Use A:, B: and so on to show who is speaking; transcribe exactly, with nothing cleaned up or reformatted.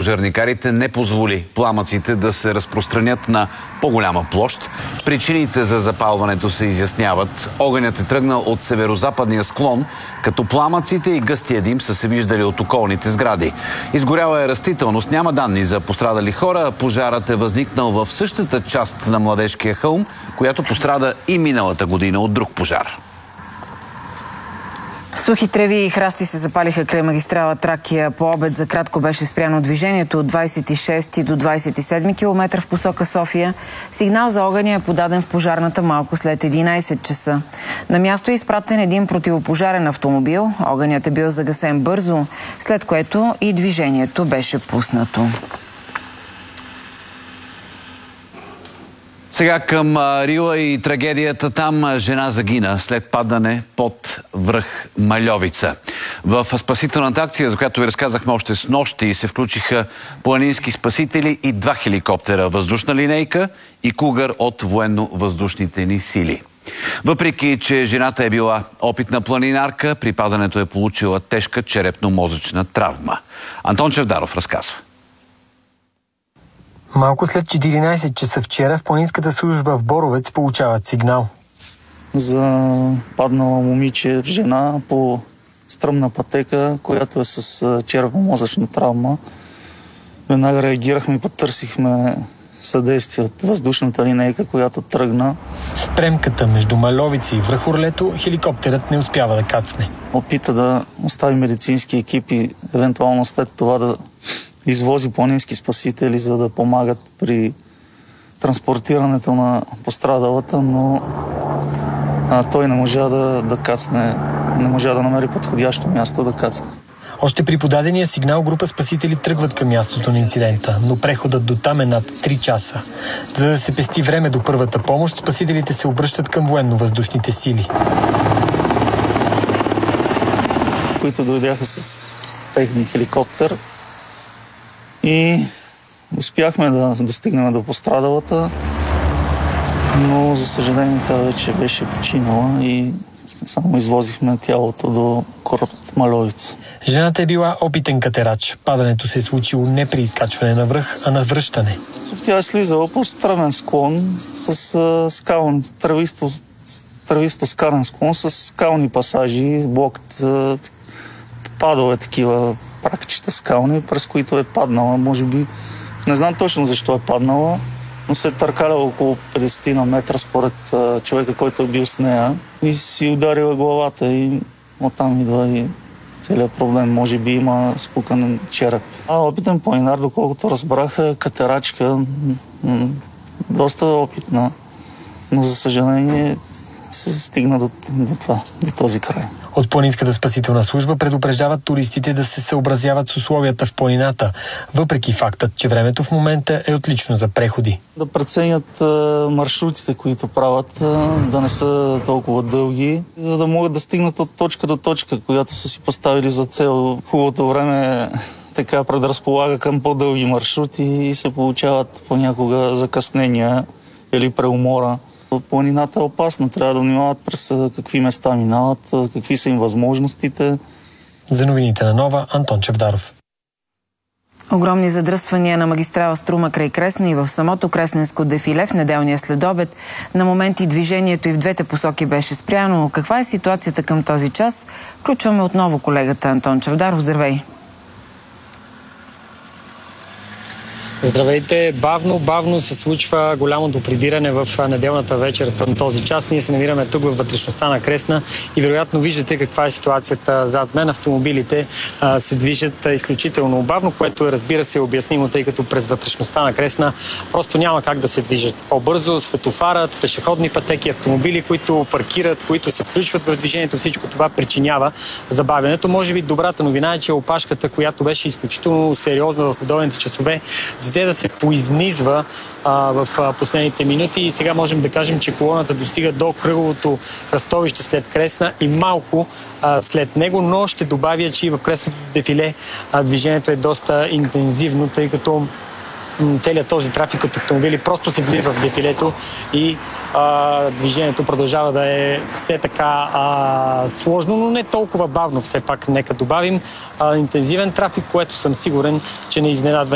A: пожарникарите не позволи пламъците да се разпространят на по-голяма площ. Причините за запалването се изясняват. Огънят е тръгнал от северозападния склон, като пламъците и гъстия дим са се виждали от околните сгради. Изгоряла е растителност, няма данни за пострадали хора. Пожарът е възникнал в същата част на Младежкия хълм, която пострада и миналата година от друг пожар.
B: Сухи треви и храсти се запалиха край магистрала Тракия. По обед за кратко беше спряно движението от двадесет и шести до двадесет и седми километър в посока София. Сигнал за огъня е подаден в пожарната малко след единадесет часа. На място е изпратен един противопожарен автомобил. Огънят е бил загасен бързо, след което и движението беше пуснато.
A: Сега към Рила и трагедията там. Жена загина след падане под връх Мальовица. В спасителната акция, за която ви разказахме още с нощи, се включиха планински спасители и два хеликоптера, въздушна линейка и кугър от военно-въздушните ни сили. Въпреки че жената е била опитна планинарка, при падането е получила тежка черепно-мозъчна травма. Антон Чавдаров разказва.
C: Малко след четиринадесет часа вчера в планинската служба в Боровец получават сигнал.
D: За паднала момиче, жена по стръмна пътека, която е с черепно-мозъчна травма. Веднага реагирахме и потърсихме съдействие от въздушната линейка, която тръгна.
C: В премката между Мальовица и връх Орлето хеликоптерът не успява да кацне.
D: Опита да остави медицински екип и евентуално след това да извози планински спасители, за да помагат при транспортирането на пострадалата, но а, той не можа да, да кацне, не можа да намери подходящо място да кацне.
C: Още при подадения сигнал група спасители тръгват към мястото на инцидента, но преходът до там е над три часа. За да се пести време до първата помощ, спасителите се обръщат към военно-въздушните сили,
D: които дойдяха с техния хеликоптер и успяхме да достигнем до пострадалата, но за съжаление тя вече беше починала и само извозихме тялото до курорт Мальовица.
C: Жената е била опитен катерач. Падането се е случило не при изкачване на връх, а на връщане.
D: Тя е слизала по стръмен склон с скални, трависто, трависто скален склон с скални пасажи, блок, падове такива пракчета скални, през които е паднала. Може би, не знам точно защо е паднала, но се е търкаляла около петдесет на метра според а, човека, който е бил с нея и си ударила главата и оттам идва и целият проблем. Може би има спукан череп. А опитен планинар, доколкото разбрах, катерачка, м- доста опитна, но за съжаление се стигна до, до това, до този край.
C: От планинската спасителна служба предупреждават туристите да се съобразяват с условията в планината, въпреки фактът, че времето в момента е отлично за преходи.
D: Да преценят а, маршрутите, които правят, а, да не са толкова дълги, за да могат да стигнат от точка до точка, която са си поставили за цел. Хубавото време така предразполага към по-дълги маршрути и се получават понякога закъснения или преумора. Планината е опасна, трябва да внимават през какви места минават, какви са им възможностите.
C: За новините на Нова, Антон Чавдаров.
B: Огромни задръствания на магистрала Струма край Кресна и в самото Кресненско дефиле в неделния следобед. На моменти движението и в двете посоки беше спряно. Каква е ситуацията към този час? Включваме отново колегата Антон Чавдаров. Здравей!
E: Здравейте! Бавно, бавно се случва голямото прибиране в неделната вечер към този час. Ние се намираме тук във вътрешността на Кресна и вероятно виждате каква е ситуацията зад мен. Автомобилите а, се движат изключително бавно, което е, разбира се, обяснимо, тъй като през вътрешността на Кресна просто няма как да се движат по-бързо. Светофарът, пешеходни пътеки, автомобили, които паркират, които се включват в движението, всичко това причинява забавянето. Може би добрата новина е, че опашката, която беше изключително сериозна в следобедните часове, взе да се поизнизва а, в а, последните минути и сега можем да кажем, че колоната достига до кръговото кръстовище след Кресна и малко а, след него, но ще добавя, че и в Кресното дефиле а, движението е доста интензивно, тъй като целият този трафик от автомобили просто се влива в дефилето и а, движението продължава да е все така а, сложно, но не толкова бавно. Все пак нека добавим а, интензивен трафик, което съм сигурен, че не изненадва